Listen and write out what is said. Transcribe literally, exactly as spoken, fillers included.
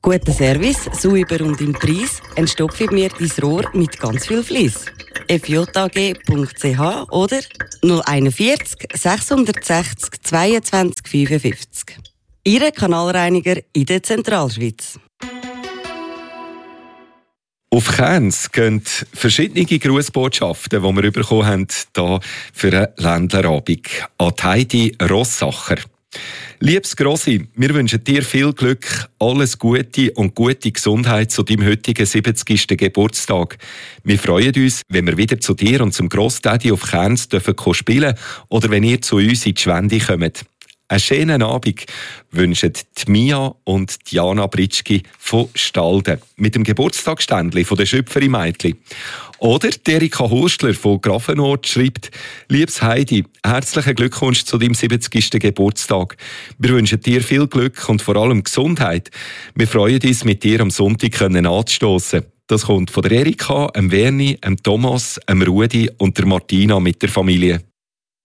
Guter Service, sauber und im Preis, entstopfe mir dein Rohr mit ganz viel Fleiss. f j a g punkt c h oder null einundvierzig sechshundertsechzig zweiundzwanzig fünfundfünfzig. Ihre Kanalreiniger in der Zentralschweiz. Auf Cairns gehen verschiedene Grußbotschaften, die wir bekommen haben, hier für einen Ländlerabend. An Heidi Rossacher. Liebes Grossi, wir wünschen dir viel Glück, alles Gute und gute Gesundheit zu deinem heutigen siebzigsten Geburtstag. Wir freuen uns, wenn wir wieder zu dir und zum Grossdaddy auf Cairns dürfen spielen oder wenn ihr zu uns in die Schwende kommt. Einen schönen Abend wünschen die Mia und Diana Britschki von Stalden mit dem Geburtstagsständli von der Schöpferin-Mädchen. Oder Erika Hurstler von Grafenort schreibt: Liebes Heidi, herzlichen Glückwunsch zu deinem siebzigsten Geburtstag. Wir wünschen dir viel Glück und vor allem Gesundheit. Wir freuen uns, mit dir am Sonntag anzustossen. Das kommt von der Erika, dem Werni, dem Thomas, dem Rudi und der Martina mit der Familie.